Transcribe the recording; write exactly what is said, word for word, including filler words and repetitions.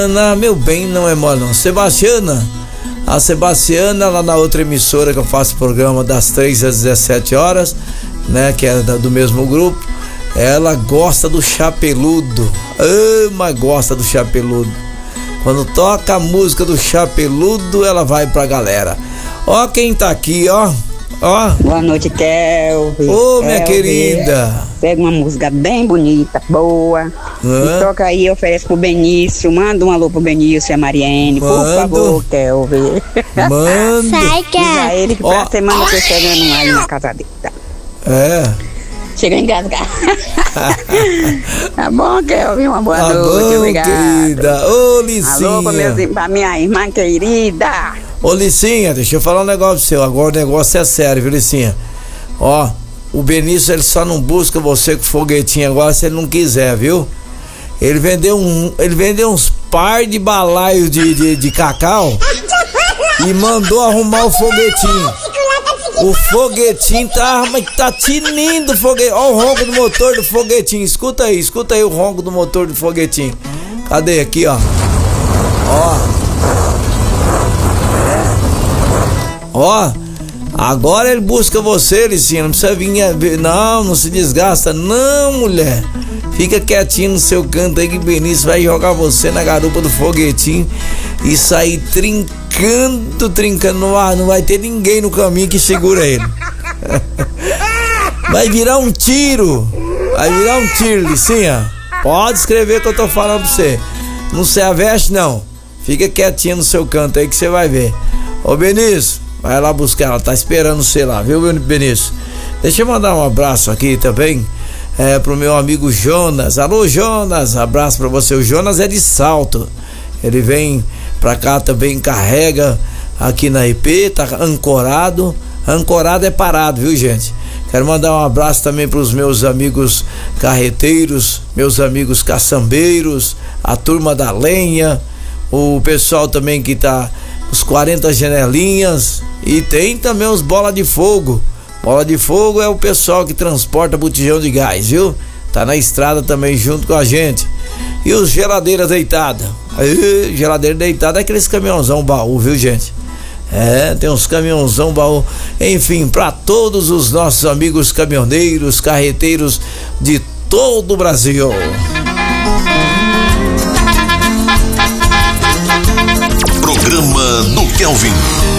Ana, meu bem, não é mole não. Sebastiana, a Sebastiana lá na outra emissora que eu faço programa das três às dezessete horas, né, que é do mesmo grupo, ela gosta do Chapeludo, ama, gosta do Chapeludo. Quando toca a música do Chapeludo, ela vai pra galera. Ó quem tá aqui, ó. Ó. Boa noite, Kelvin. Ô, minha querida. Pega uma música bem bonita, boa. Hã? E toca aí, oferece pro Benício. Manda um alô pro Benício e a Mariene. Por Mando. favor, Kelvin. Mano. Sai, Diz a cara. ele que Ó. pra semana eu tô chegando aí na casa dele. Tá? É. Chega em casa, cara. Tá bom, Kelvin? Uma boa Tá noite, bom, obrigado. querida. Ô, Licinha. Alô pra, meus, pra minha irmã querida. Ô, Licinha, deixa eu falar um negócio pro seu. Agora o negócio é sério, viu, Licinha? Ó, o Benício, ele só não busca você com foguetinho agora se ele não quiser, viu? Ele vendeu um, ele vendeu uns par de balaios de, de, de cacau e mandou arrumar o foguetinho. O foguetinho tá, mas tá tinindo o foguetinho. Ó o ronco do motor do foguetinho. Escuta aí, escuta aí o ronco do motor do foguetinho. Cadê? Aqui, ó. Ó. Ó. Agora ele busca você, Licinha. Não precisa vir. Não, não se desgasta. Não, mulher. Fica quietinho no seu canto aí que o Benício vai jogar você na garupa do foguetinho e sair trincando, trincando. Não vai, não vai ter ninguém no caminho que segura ele. Vai virar um tiro. Vai virar um tiro, Licinha. Pode escrever o que eu tô falando pra você. Não se aveste, não. Fica quietinho no seu canto aí que você vai ver. Ô, Benício, vai lá buscar. Ela tá esperando você lá, viu, Benício? Deixa eu mandar um abraço aqui também. É, pro meu amigo Jonas. Alô, Jonas, abraço pra você. O Jonas é de Salto. Ele vem pra cá também, carrega aqui na I P, tá ancorado. Ancorado é parado, viu, gente? Quero mandar um abraço também pros meus amigos carreteiros, meus amigos caçambeiros, a turma da lenha, o pessoal também que tá os quarenta janelinhas, e tem também os bola de fogo. Bola de fogo é o pessoal que transporta botijão de gás, viu? Tá na estrada também junto com a gente. E os geladeiras deitadas. Aí, geladeira deitada é aqueles caminhãozão baú, viu, gente? É, tem uns caminhãozão baú. Enfim, para todos os nossos amigos caminhoneiros, carreteiros de todo o Brasil. Programa do Kelvin.